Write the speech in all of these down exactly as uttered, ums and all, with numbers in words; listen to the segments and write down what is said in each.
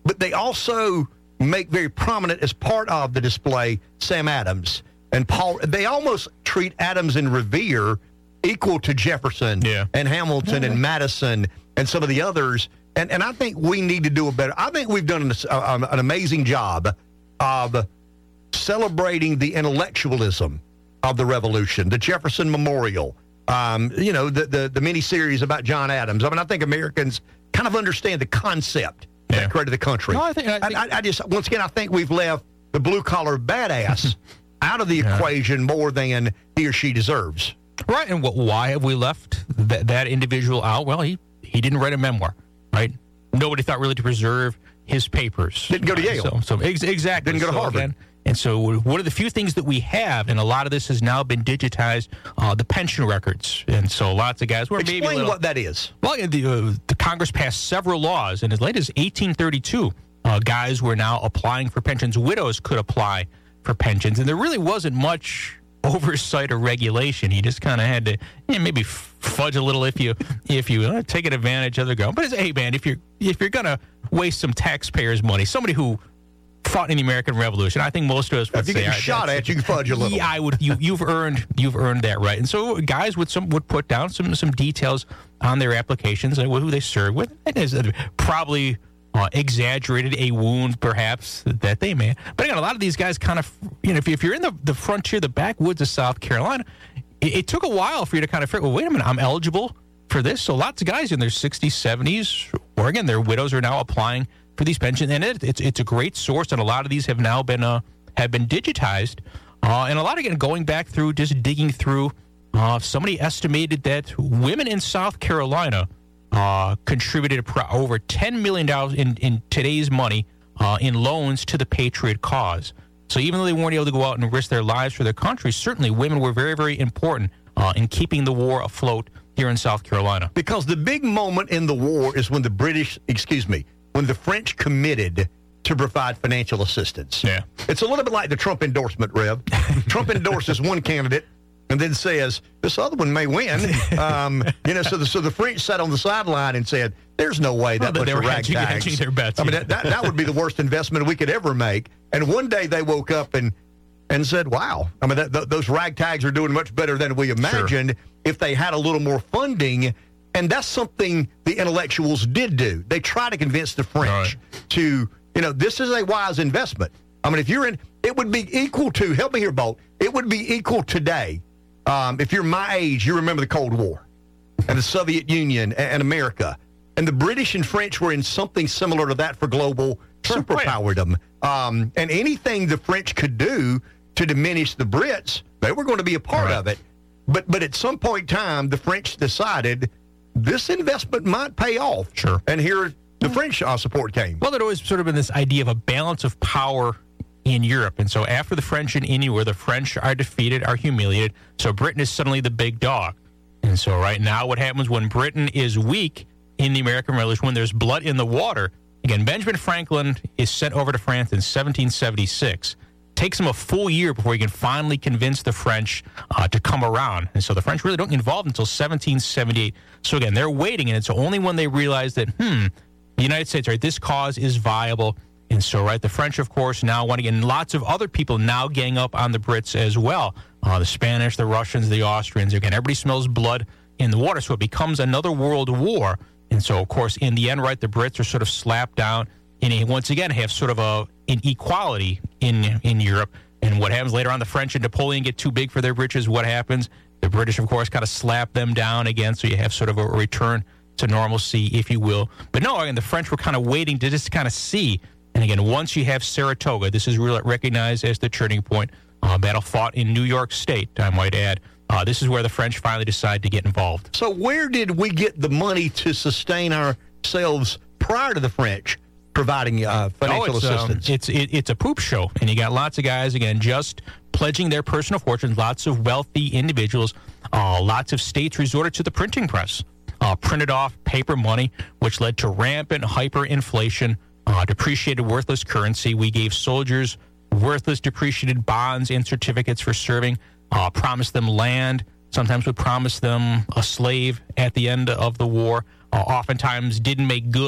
but they also make very prominent as part of the display Sam Adams and Paul. They almost treat Adams and Revere equal to Jefferson yeah. and Hamilton yeah. and Madison and some of the others. And and I think we need to do a better. I think we've done an, uh, an amazing job of celebrating the intellectualism of the Revolution, the Jefferson Memorial, um, you know, the, the the miniseries about John Adams. I mean, I think Americans kind of understand the concept yeah. that created the country. No, I, think, I, think, I, I just, once again, I think we've left the blue-collar badass out of the yeah. equation more than he or she deserves. Right, and what, why have we left that, that individual out? Well, he, he didn't write a memoir, right? Nobody thought really to preserve his papers. Didn't go to Yale. So, so ex- exactly. Didn't go to so Harvard. Again, and so one of the few things that we have, and a lot of this has now been digitized, uh, the pension records. And so lots of guys were Explain maybe a little, what that is. Well, the, uh, the Congress passed several laws, and as late as eighteen thirty-two, uh, guys were now applying for pensions. Widows could apply for pensions, and there really wasn't much oversight or regulation. You just kind of had to you know, maybe fudge a little if you if you uh, take advantage of the go. But it's, hey, man, if you're if you're gonna waste some taxpayers' money, somebody who fought in the American Revolution, I think most of us would if you say, get shot at, you can fudge a little. Yeah, I would. You, you've earned you've earned that right. And so guys would some would put down some some details on their applications and who they served with. It is probably uh, exaggerated a wound, perhaps that they may. But again, a lot of these guys kind of you know if, if you're in the, the frontier, the backwoods of South Carolina, it, it took a while for you to kind of figure. Well, wait a minute, I'm eligible for this. So lots of guys in their sixties, seventies, or again, their widows are now applying for these pensions, and it, it's it's a great source, and a lot of these have now been uh, have been digitized, uh, and a lot again going back through just digging through. Uh, somebody estimated that women in South Carolina uh, contributed pro- over ten million dollars in in today's money uh, in loans to the Patriot cause. So even though they weren't able to go out and risk their lives for their country, certainly women were very very important uh, in keeping the war afloat here in South Carolina. Because the big moment in the war is when the British, excuse me. when the French committed to provide financial assistance. Yeah. It's a little bit like the Trump endorsement, Rev. Trump endorses one candidate and then says, this other one may win. Um, you know, so the, so the French sat on the sideline and said, there's no way that well, much they were of hedging, hedging ragtags. their bets. I mean, yeah. that, that, that would be the worst investment we could ever make. And one day they woke up and and said, wow, I mean, that, th- those ragtags are doing much better than we imagined sure. if they had a little more funding. And that's something the intellectuals did do. They try to convince the French right. to, you know, this is a wise investment. I mean, if you're in, it would be equal to, help me here, Bolt, it would be equal today. Um, if you're my age, you remember the Cold War and the Soviet Union and, and America. And the British and French were in something similar to that for global sure. superpowerdom. Um, and anything the French could do to diminish the Brits, they were going to be a part right. of it. But but at some point in time, the French decided this investment might pay off. Sure. And here the French uh, support came. Well, there'd always sort of been this idea of a balance of power in Europe. And so after the French and India, where the French are defeated, are humiliated, so Britain is suddenly the big dog. And so right now what happens when Britain is weak in the American Revolution, when there's blood in the water, again, Benjamin Franklin is sent over to France in seventeen seventy-six. Takes him a full year before he can finally convince the French uh, to come around. And so the French really don't get involved until seventeen seventy-eight. So again, they're waiting, and it's only when they realize that, hmm, the United States, right, this cause is viable. And so, right, the French, of course, now want to get, and lots of other people now gang up on the Brits as well. Uh, the Spanish, the Russians, the Austrians. Again, everybody smells blood in the water, so it becomes another world war. And so, of course, in the end, right, the Brits are sort of slapped down, and they, once again have sort of a an equality in in Europe. And what happens later on, the French and Napoleon get too big for their britches. What happens? The British, of course, kind of slap them down again, so you have sort of a return to normalcy, if you will. But no, again, the French were kind of waiting to just kind of see. And again, once you have Saratoga, this is really recognized as the turning point. Uh, battle fought in New York State, I might add. Uh, this is where the French finally decide to get involved. So where did we get the money to sustain ourselves prior to the French providing uh, financial oh, it's, assistance? Um, it's it, it's a poop show, and you got lots of guys, again, just pledging their personal fortunes, lots of wealthy individuals, uh, lots of states resorted to the printing press, uh, printed off paper money, which led to rampant hyperinflation, uh, depreciated worthless currency. We gave soldiers worthless depreciated bonds and certificates for serving, uh, promised them land, sometimes would promise them a slave at the end of the war, uh, oftentimes didn't make good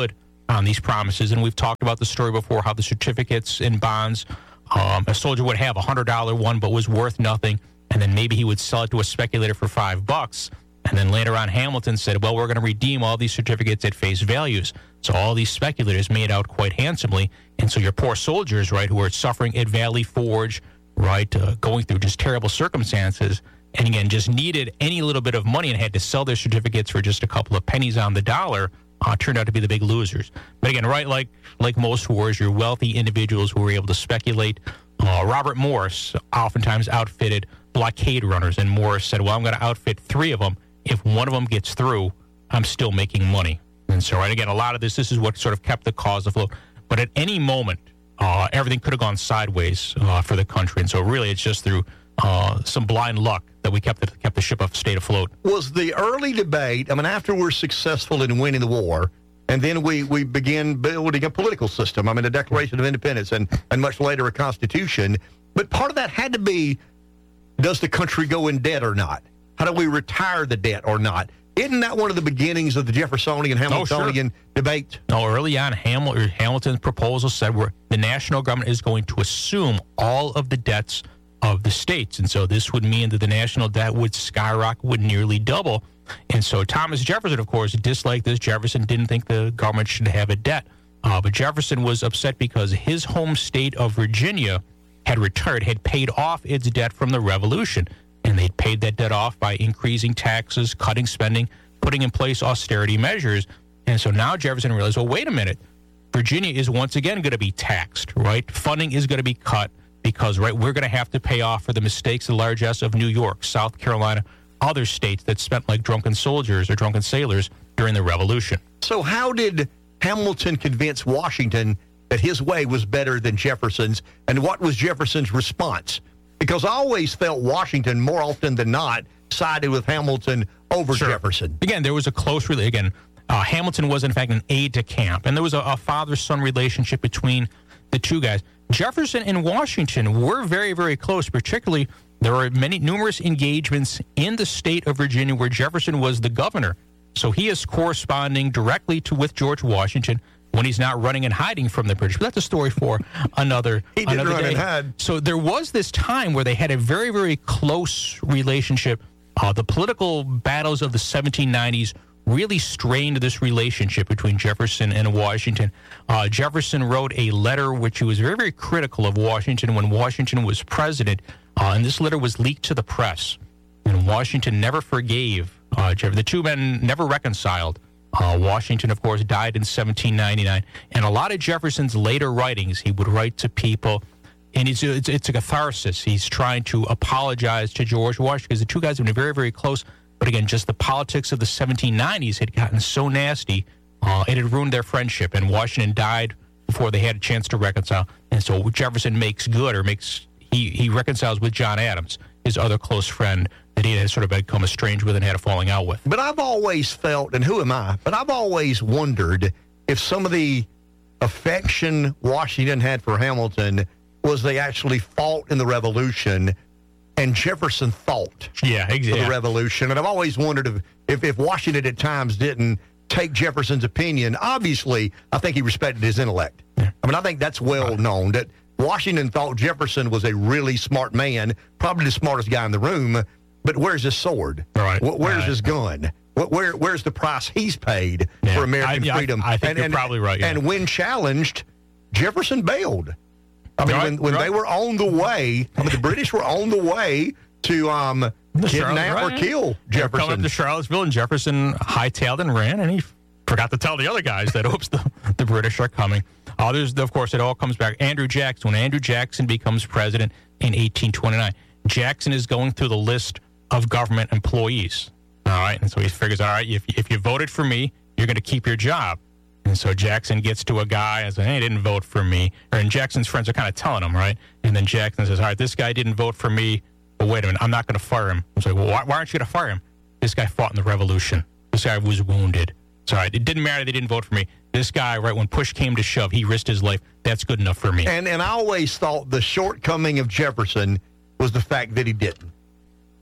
on these promises. And we've talked about the story before, how the certificates and bonds, um, a soldier would have a one hundred dollar one but was worth nothing, and then maybe he would sell it to a speculator for five bucks. And then later on, Hamilton said, well, we're going to redeem all these certificates at face values. So all these speculators made out quite handsomely. And so your poor soldiers, right, who are suffering at Valley Forge, right, uh, going through just terrible circumstances, and again, just needed any little bit of money and had to sell their certificates for just a couple of pennies on the dollar, uh, turned out to be the big losers. But again, right, like like most wars, your wealthy individuals who were able to speculate. Uh, Robert Morris oftentimes outfitted blockade runners, and Morris said, well, I'm going to outfit three of them. If one of them gets through, I'm still making money. And so, right, again, a lot of this, this is what sort of kept the cause afloat. But at any moment, uh, everything could have gone sideways uh, for the country. And so really it's just through uh, some blind luck that we kept the, kept the ship of state afloat. Was the early debate, I mean, after we're successful in winning the war, and then we, we begin building a political system, I mean, a Declaration of Independence, and, and much later a Constitution, but part of that had to be, does the country go in debt or not? How do we retire the debt or not? Isn't that one of the beginnings of the Jeffersonian, Hamiltonian oh, sure. debate? No, early on, Hamil- Hamilton's proposal said we're, the national government is going to assume all of the debts of the states. And so this would mean that the national debt would skyrocket, would nearly double. And so Thomas Jefferson, of course, disliked this. Jefferson didn't think the government should have a debt. Uh, but Jefferson was upset because his home state of Virginia had retired, had paid off its debt from the Revolution. And they'd paid that debt off by increasing taxes, cutting spending, putting in place austerity measures. And so now Jefferson realized, well, wait a minute. Virginia is once again going to be taxed, right? Funding is going to be cut because, right, we're going to have to pay off for the mistakes and largesse of New York, South Carolina, other states that spent like drunken soldiers or drunken sailors during the Revolution. So how did Hamilton convince Washington that his way was better than Jefferson's, and what was Jefferson's response? Because I always felt Washington, more often than not, sided with Hamilton over sure. Jefferson. Again, there was a close relationship. Again, uh, Hamilton was, in fact, an aide de camp, and there was a, a father-son relationship between the two guys. Jefferson and Washington were very, very close. Particularly, there were many numerous engagements in the state of Virginia where Jefferson was the governor. So he is corresponding directly to with George Washington when he's not running and hiding from the British. But that's a story for another, he did another run day. And hide. So there was this time where they had a very, very close relationship. Uh, the political battles of the seventeen nineties really strained this relationship between Jefferson and Washington. Uh, Jefferson wrote a letter which he was very, very critical of Washington when Washington was president. Uh, and this letter was leaked to the press. And Washington never forgave uh, Jefferson. The two men never reconciled. Uh, Washington, of course, died in seventeen ninety-nine. And a lot of Jefferson's later writings, he would write to people, and it's, it's, it's a catharsis. He's trying to apologize to George Washington because the two guys have been very, very close. But again, just the politics of the seventeen nineties had gotten so nasty, uh, it had ruined their friendship. And Washington died before they had a chance to reconcile. And so Jefferson makes good, or makes he, he reconciles with John Adams, his other close friend that he had sort of become estranged with and had a falling out with. But I've always felt, and who am I, but I've always wondered if some of the affection Washington had for Hamilton was they actually fought in the Revolution and Jefferson thought yeah, exactly. for the Revolution. And I've always wondered if, if, if Washington at times didn't take Jefferson's opinion. Obviously, I think he respected his intellect. Yeah. I mean, I think that's well right. known that Washington thought Jefferson was a really smart man, probably the smartest guy in the room. But where's his sword? Right. Where's right. his gun? Where, where's the price he's paid yeah. for American I, yeah, freedom? I, I think and, you're and, probably right. Yeah. And when challenged, Jefferson bailed. I mean, right, when, when right. they were on the way, I mean, the British were on the way to um, kidnap right. or kill Jefferson. Coming up to Charlottesville, and Jefferson hightailed and ran, and he forgot to tell the other guys that, oops, the, the British are coming. Uh, there's, of course, it all comes back. Andrew Jackson, when Andrew Jackson becomes president in eighteen twenty-nine, Jackson is going through the list of government employees. All right. And so he figures, all right, if, if you voted for me, you're going to keep your job. And so Jackson gets to a guy and says, hey, he didn't vote for me. Or, and Jackson's friends are kind of telling him, right? And then Jackson says, all right, this guy didn't vote for me, but wait a minute, I'm not going to fire him. I was like, well, why, why aren't you going to fire him? This guy fought in the Revolution. This guy was wounded. So right, it didn't matter they didn't vote for me. This guy, right, when push came to shove, he risked his life. That's good enough for me. And, and I always thought the shortcoming of Jefferson was the fact that he didn't.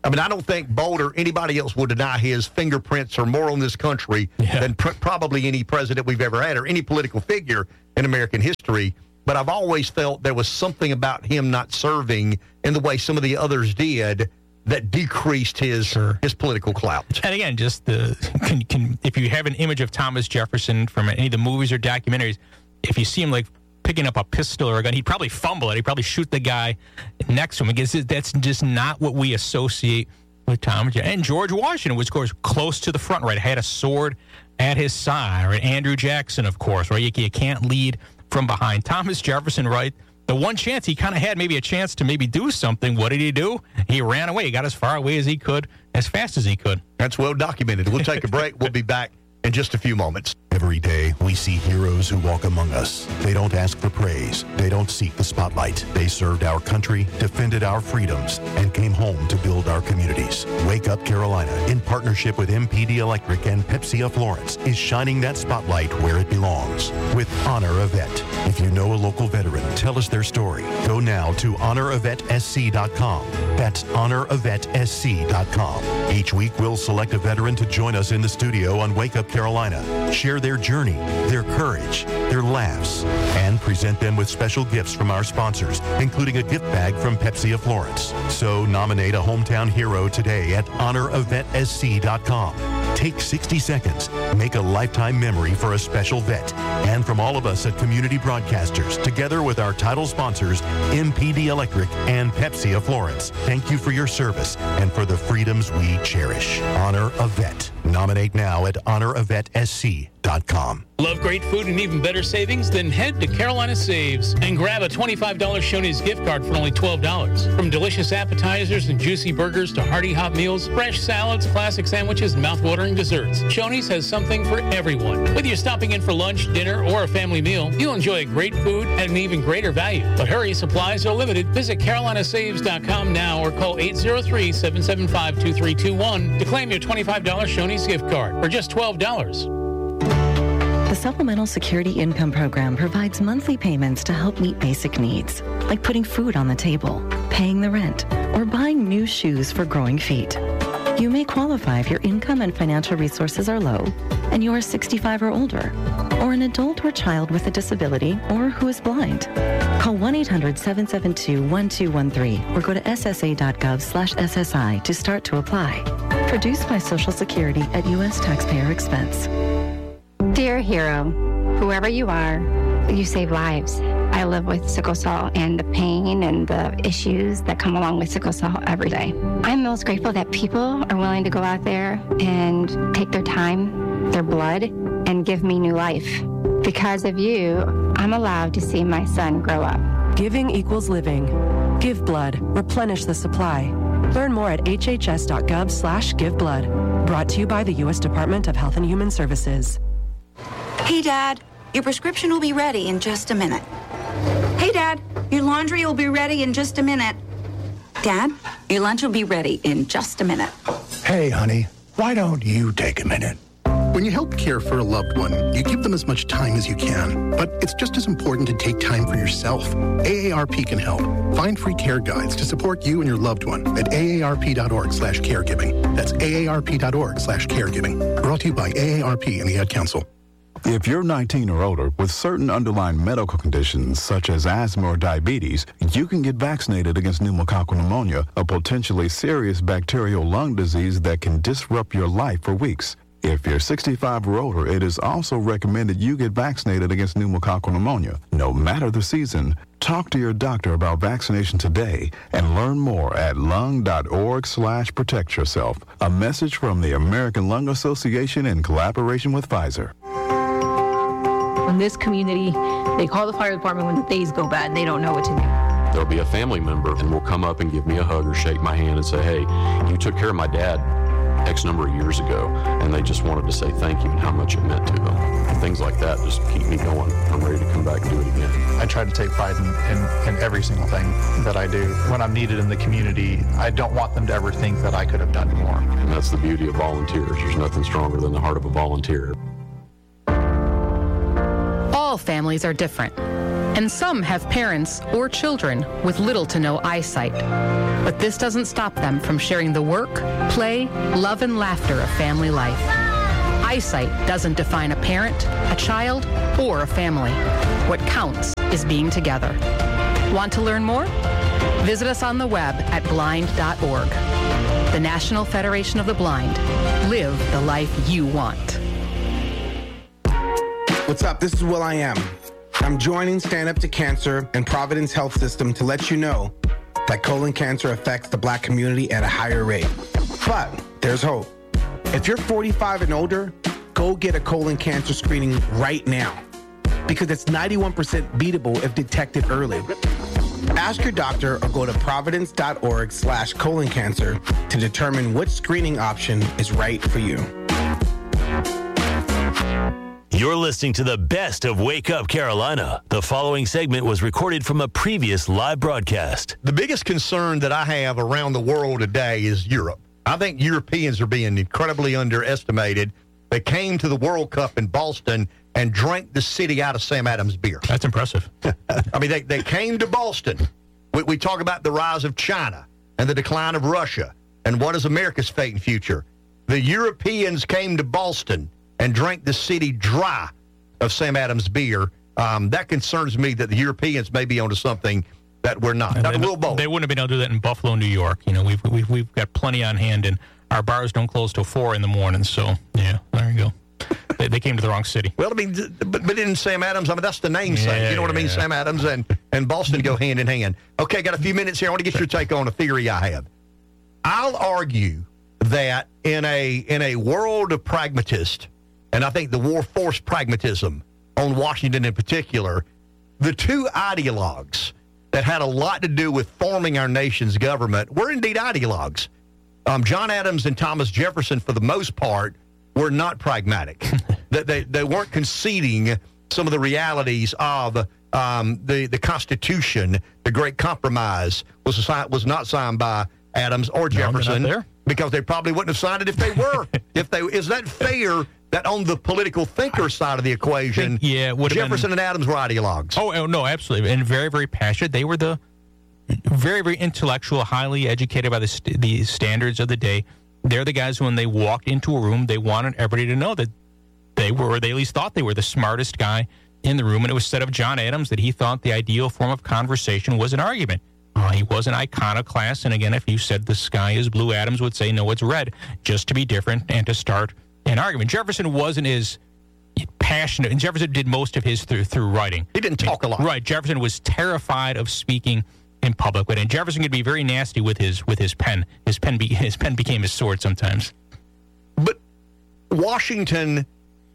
I mean, I don't think Boulder, anybody else will deny his fingerprints are more on this country yeah. than pr- probably any president we've ever had or any political figure in American history. But I've always felt there was something about him not serving in the way some of the others did that decreased his sure. his political clout. And again, just the can, can, if you have an image of Thomas Jefferson from any of the movies or documentaries, if you see him like picking up a pistol or a gun, he'd probably fumble it. He'd probably shoot the guy next to him. Because that's just not what we associate with Thomas Jefferson. And George Washington was, of course, close to the front, right? Had a sword at his side, right? Andrew Jackson, of course, right? You, you can't lead from behind. Thomas Jefferson, right? The one chance he kind of had, maybe a chance to maybe do something. What did he do? He ran away. He got as far away as he could, as fast as he could. That's well documented. We'll take a break. We'll be back in just a few moments. Every day, we see heroes who walk among us. They don't ask for praise. They don't seek the spotlight. They served our country, defended our freedoms, and came home to build our communities. Wake Up Carolina, in partnership with M P D Electric and Pepsi of Florence, is shining that spotlight where it belongs with Honor a Vet. If you know a local veteran, tell us their story. Go now to honor a vet s c dot com. That's honor a vet s c dot com. Each week, we'll select a veteran to join us in the studio on Wake Up Carolina. Share their journey, their courage, their laughs, and present them with special gifts from our sponsors, including a gift bag from Pepsi of Florence. So nominate a hometown hero today at honor a vet s c dot com. Take sixty seconds. Make a lifetime memory for a special vet. And from all of us at Community Broadcasters, together with our title sponsors, M P D Electric and Pepsi of Florence, thank you for your service and for the freedoms we cherish. Honor a Vet. Nominate now at honor a vet s c dot com. Love great food and even better savings? Then head to Carolina Saves and grab a twenty-five dollars Shoney's gift card for only twelve dollars. From delicious appetizers and juicy burgers to hearty hot meals, fresh salads, classic sandwiches, and mouth-watering desserts, Shoney's has something for everyone. Whether you're stopping in for lunch, dinner, or a family meal, you'll enjoy great food at an even greater value. But hurry, supplies are limited. Visit carolina saves dot com now or call eight zero three, seven seven five, two three two one to claim your twenty-five dollars Shoney's gift card for just twelve dollars. The Supplemental Security Income Program provides monthly payments to help meet basic needs, like putting food on the table, paying the rent, or buying new shoes for growing feet. You may qualify if your income and financial resources are low and you are sixty-five or older, or an adult or child with a disability or who is blind. Call one eight hundred, seven seven two, one two one three or go to s s a dot gov slash s s i to start to apply. Produced by Social Security at U S taxpayer expense. Dear hero, whoever you are, you save lives. I live with sickle cell and the pain and the issues that come along with sickle cell every day. I'm most grateful that people are willing to go out there and take their time, their blood, and give me new life. Because of you, I'm allowed to see my son grow up. Giving equals living. Give blood. Replenish the supply. Learn more at h h s dot gov slash give blood. Brought to you by the U S Department of Health and Human Services. Hey, Dad, your prescription will be ready in just a minute. Hey, Dad, your laundry will be ready in just a minute. Dad, your lunch will be ready in just a minute. Hey, honey, why don't you take a minute? When you help care for a loved one, you give them as much time as you can. But it's just as important to take time for yourself. A A R P can help. Find free care guides to support you and your loved one at A A R P dot org slash caregiving. That's A A R P dot org slash caregiving. Brought to you by A A R P and the Ad Council. If you're nineteen or older with certain underlying medical conditions such as asthma or diabetes, you can get vaccinated against pneumococcal pneumonia, a potentially serious bacterial lung disease that can disrupt your life for weeks. If you're sixty-five or older, it is also recommended you get vaccinated against pneumococcal pneumonia. No matter the season, talk to your doctor about vaccination today and learn more at lung dot org slash protect yourself. A message from the American Lung Association in collaboration with Pfizer. In this community, they call the fire department when the days go bad and they don't know what to do. There'll be a family member and will come up and give me a hug or shake my hand and say, hey, you took care of my dad X number of years ago, and they just wanted to say thank you and how much it meant to them. And things like that just keep me going. I'm ready to come back and do it again. I try to take pride in, in, in every single thing that I do. When I'm needed in the community, I don't want them to ever think that I could have done more. And that's the beauty of volunteers. There's nothing stronger than the heart of a volunteer. All families are different. And some have parents or children with little to no eyesight. But this doesn't stop them from sharing the work, play, love, and laughter of family life. Eyesight doesn't define a parent, a child, or a family. What counts is being together. Want to learn more? Visit us on the web at blind dot org. The National Federation of the Blind. Live the life you want. What's up? This is Will I Am. I'm joining Stand Up to Cancer and Providence Health System to let you know that colon cancer affects the Black community at a higher rate. But there's hope. If you're forty-five and older, go get a colon cancer screening right now because it's ninety-one percent beatable if detected early. Ask your doctor or go to providence dot org slash colon cancer to determine which screening option is right for you. You're listening to the best of Wake Up Carolina. The following segment was recorded from a previous live broadcast. The biggest concern that I have around the world today is Europe. I think Europeans are being incredibly underestimated. They came to the World Cup in Boston and drank the city out of Sam Adams beer. That's impressive. I mean, they, they came to Boston. We, we talk about the rise of China and the decline of Russia and what is America's fate and future. The Europeans came to Boston and drank the city dry of Sam Adams beer. Um, that concerns me that the Europeans may be onto something that we're not. Not they, Will Bolt. They wouldn't have been able to do that in Buffalo, New York. You know, we've we've we've got plenty on hand, and our bars don't close till four in the morning. So yeah, there you go. They, they came to the wrong city. Well, I mean, but, but in Sam Adams, I mean, that's the namesake. Yeah, you know what I mean? yeah. Sam Adams and, and Boston go hand in hand. Okay, got a few minutes here. I want to get your take on a theory I have. I'll argue that in a in a world of pragmatists, and I think the war forced pragmatism on Washington in particular, the two ideologues that had a lot to do with forming our nation's government were indeed ideologues. Um, John Adams and Thomas Jefferson, for the most part, were not pragmatic. they, they, they weren't conceding some of the realities of um, the, the Constitution. The Great Compromise was, assigned, was not signed by Adams or Jefferson no, there. because they probably wouldn't have signed it if they were. if they Is that fair that on the political thinker side of the equation, think, yeah, Jefferson been, and Adams were ideologues? Oh, oh, no, absolutely. And very, very passionate. They were the very, very intellectual, highly educated by the, st- the standards of the day. They're the guys who, when they walked into a room, they wanted everybody to know that they were, or they at least thought they were the smartest guy in the room. And it was said of John Adams that he thought the ideal form of conversation was an argument. Uh, he was an iconoclast. And again, if you said the sky is blue, Adams would say, no, it's red, just to be different and to start an argument. Jefferson wasn't as passionate, and Jefferson did most of his through through writing. He didn't talk a lot. Right. Jefferson was terrified of speaking in public, but and Jefferson could be very nasty with his with his pen. His pen be, his pen became his sword sometimes. But Washington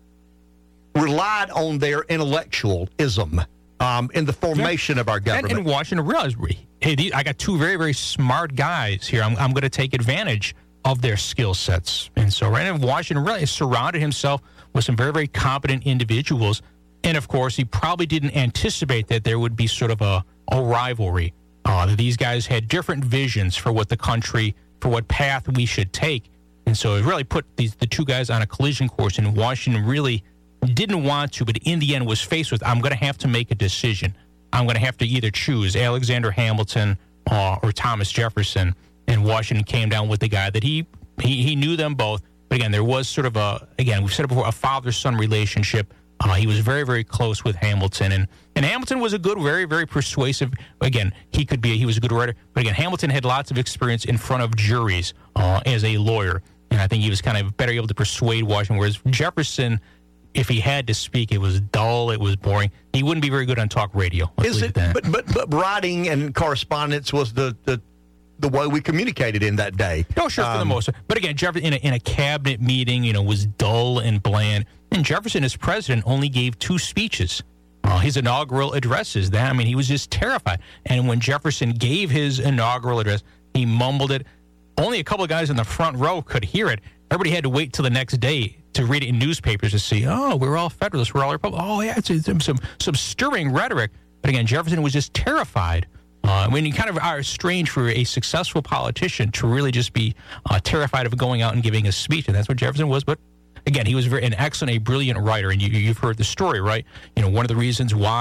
relied on their intellectualism um, in the formation yeah. of our government. And, and Washington realized, hey, these, I got two very, very smart guys here. I'm, I'm going to take advantage of their skill sets. And so right now, Washington really surrounded himself with some very, very competent individuals. And, of course, he probably didn't anticipate that there would be sort of a, a rivalry. Uh, that these guys had different visions for what the country, for what path we should take. And so it really put these the two guys on a collision course, and Washington really didn't want to, but in the end was faced with, I'm going to have to make a decision. I'm going to have to either choose Alexander Hamilton uh, or Thomas Jefferson. And Washington came down with the guy that he, he he knew them both. But again, there was sort of a, again, we've said it before, a father-son relationship. Uh, he was very, very close with Hamilton. And, and Hamilton was a good, very, very persuasive. Again, he could be, he was a good writer. But again, Hamilton had lots of experience in front of juries uh, as a lawyer. And I think he was kind of better able to persuade Washington. Whereas Jefferson, if he had to speak, it was dull, it was boring. He wouldn't be very good on talk radio. Let's Is it? But, but but writing and correspondence was the, the the way we communicated in that day. No, sure, um, for the most part. But again, Jefferson in a, in a cabinet meeting, you know, was dull and bland. And Jefferson, as president, only gave two speeches. Uh, his inaugural addresses. That I mean, he was just terrified. And when Jefferson gave his inaugural address, he mumbled it. Only a couple of guys in the front row could hear it. Everybody had to wait till the next day to read it in newspapers to see, oh, we're all Federalists, we're all Republicans. Oh, yeah, it's, it's some, some stirring rhetoric. But again, Jefferson was just terrified. Uh, I mean, you kind of are strange for a successful politician to really just be uh, terrified of going out and giving a speech, and that's what Jefferson was. But again, he was very, an excellent, a brilliant writer, and you, you've heard the story, right? You know, one of the reasons why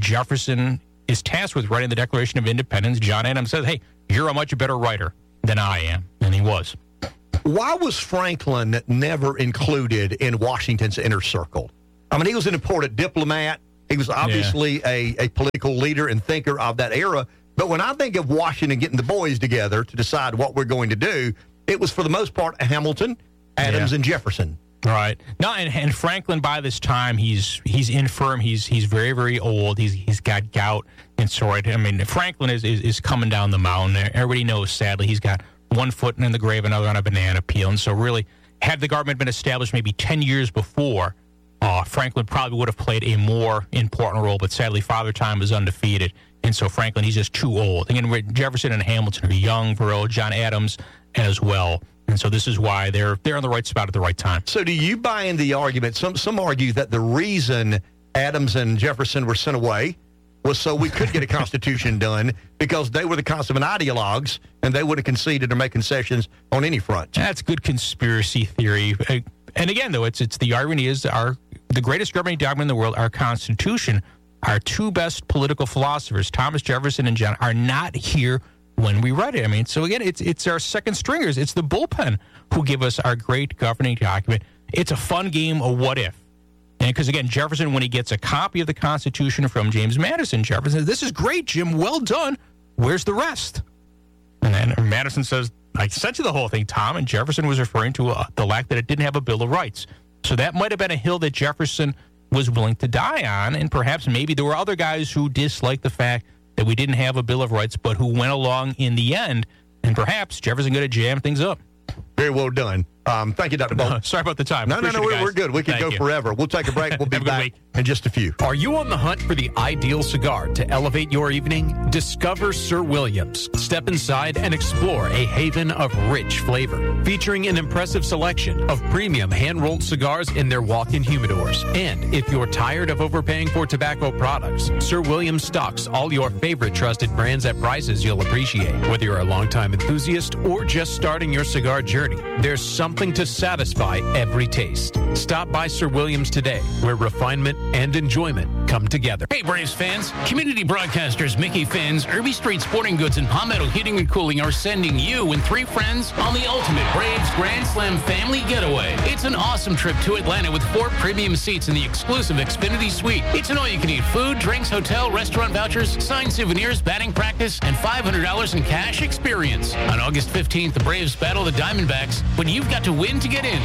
Jefferson is tasked with writing the Declaration of Independence, John Adams says, hey, you're a much better writer than I am. And he was. Why was Franklin never included in Washington's inner circle? I mean, he was an important diplomat. He was obviously yeah. a, a political leader and thinker of that era. But when I think of Washington getting the boys together to decide what we're going to do, it was for the most part Hamilton, Adams, yeah. and Jefferson. Right. No, and, and Franklin, by this time, he's he's infirm. He's he's very, very old. He's he's got gout and so on. I mean, Franklin is, is, is coming down the mountain. Everybody knows, sadly, he's got one foot in the grave, another on a banana peel. And so really, had the government been established maybe ten years before, uh, Franklin probably would have played a more important role. But sadly, Father Time is undefeated. And so Franklin, he's just too old. Again, Jefferson and Hamilton are young, very old. John Adams as well. And so this is why they're they're on the right spot at the right time. So do you buy in the argument? Some some argue that the reason Adams and Jefferson were sent away was so we could get a constitution done, because they were the consummate ideologues and they would have conceded or made concessions on any front. That's good conspiracy theory. And again, though, it's it's the irony is our the greatest governing document in the world, our Constitution, our two best political philosophers, Thomas Jefferson and John, are not here when we read it. I mean, so again, it's it's our second stringers. It's the bullpen who give us our great governing document. It's a fun game of what if. And because, again, Jefferson, when he gets a copy of the Constitution from James Madison, Jefferson says, this is great, Jim. Well done. Where's the rest? And then Madison says, I sent you the whole thing, Tom. And Jefferson was referring to uh, the lack that it didn't have a Bill of Rights. So that might have been a hill that Jefferson was willing to die on. And perhaps maybe there were other guys who disliked the fact that we didn't have a Bill of Rights, but who went along in the end. And perhaps Jefferson could have jammed things up. Very well done. Um, thank you, Doctor Bolton. No, sorry about the time. No, no, no, we're, we're good. We could Thank go you. forever. We'll take a break. We'll be back week. in just a few. Are you on the hunt for the ideal cigar to elevate your evening? Discover Sir Williams. Step inside and explore a haven of rich flavor, featuring an impressive selection of premium hand-rolled cigars in their walk-in humidors. And if you're tired of overpaying for tobacco products, Sir Williams stocks all your favorite trusted brands at prices you'll appreciate. Whether you're a longtime enthusiast or just starting your cigar journey, there's something to satisfy every taste. Stop by Sir Williams today, where refinement and enjoyment come together. Hey, Braves fans. Community broadcasters Mickey Finn's, Irby Street Sporting Goods, and Palmetto Heating and Cooling are sending you and three friends on the ultimate Braves Grand Slam family getaway. It's an awesome trip to Atlanta with four premium seats in the exclusive Xfinity Suite. It's an all-you-can-eat food, drinks, hotel, restaurant vouchers, signed souvenirs, batting practice, and five hundred dollars in cash experience. On August fifteenth, the Braves battle the Diamondbacks, but you've got to win to get in.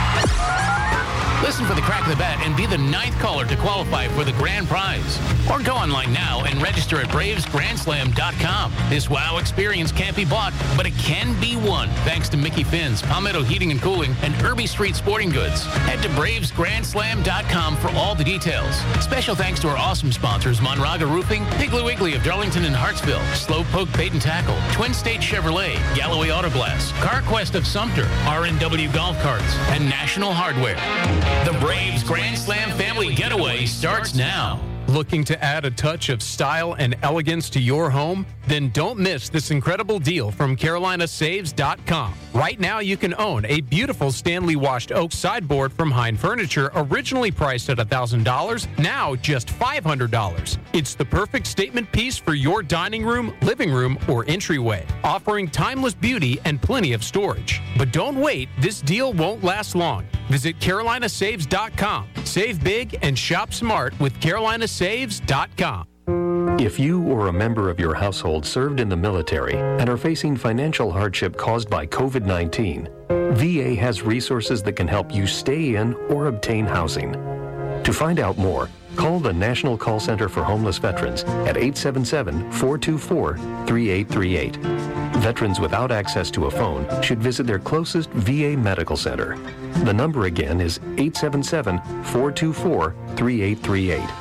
Listen for the crack of the bat and be the ninth caller to qualify for the grand prize. Or go online now and register at braves grand slam dot com. This wow experience can't be bought, but it can be won thanks to Mickey Finn's, Palmetto Heating and Cooling, and Irby Street Sporting Goods. Head to braves grand slam dot com for all the details. Special thanks to our awesome sponsors, Monraga Roofing, Piggly Wiggly of Darlington and Hartsville, Slowpoke Bait and Tackle, Twin State Chevrolet, Galloway Auto Glass, CarQuest of Sumter, R and W Golf Carts, and National Hardware. The Braves Grand Slam family getaway starts now. Looking to add a touch of style and elegance to your home? Then don't miss this incredible deal from Carolina Saves dot com. Right now, you can own a beautiful Stanley washed oak sideboard from Hine Furniture, originally priced at one thousand dollars, now just five hundred dollars. It's the perfect statement piece for your dining room, living room, or entryway, offering timeless beauty and plenty of storage. But don't wait, this deal won't last long. Visit Carolina Saves dot com. Save big and shop smart with Carolina Saves dot com. If you or a member of your household served in the military and are facing financial hardship caused by covid nineteen, V A has resources that can help you stay in or obtain housing. To find out more, call the National Call Center for Homeless Veterans at eight seven seven, four two four, three eight three eight. Veterans without access to a phone should visit their closest V A medical center. The number again is eight seven seven, four two four, three eight three eight.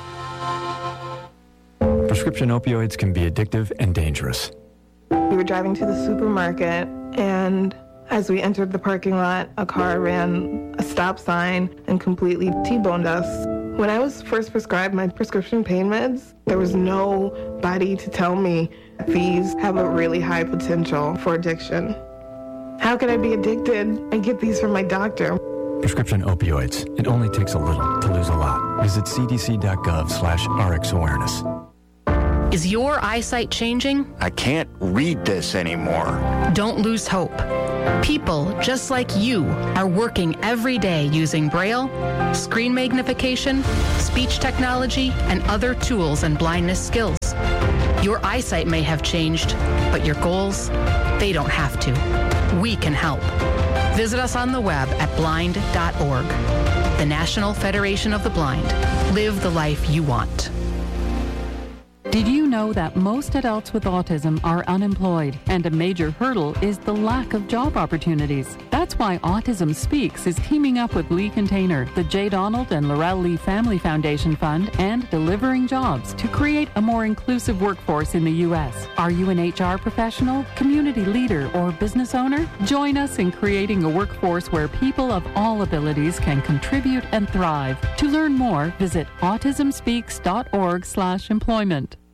Prescription opioids can be addictive and dangerous. We were driving to the supermarket, and as we entered the parking lot, a car ran a stop sign and completely T-boned us. When I was first prescribed my prescription pain meds, there was nobody to tell me these have a really high potential for addiction. How could I be addicted and get these from my doctor? Prescription opioids. It only takes a little to lose a lot. Visit cdc.gov slash rxawareness. Is your eyesight changing? I can't read this anymore. Don't lose hope. People just like you are working every day using Braille, screen magnification, speech technology, and other tools and blindness skills. Your eyesight may have changed, but your goals, they don't have to. We can help. Visit us on the web at blind dot org. The National Federation of the Blind. Live the life you want. Did you know that most adults with autism are unemployed, and a major hurdle is the lack of job opportunities? That's why Autism Speaks is teaming up with Lee Container, the J. Donald and Laurel Lee Family Foundation Fund, and Delivering Jobs to create a more inclusive workforce in the U S. Are you an H R professional, community leader, or business owner? Join us in creating a workforce where people of all abilities can contribute and thrive. To learn more, visit autism speaks dot org slash employment.